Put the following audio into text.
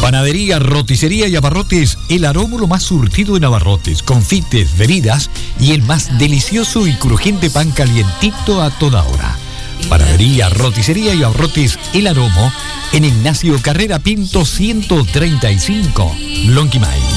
Panadería, roticería y abarrotes El Aromo, lo más surtido en abarrotes, confites, bebidas y el más delicioso y crujiente pan calientito a toda hora. Panadería, roticería y abarrotes El Aromo en Ignacio Carrera Pinto 135, Lonquimay.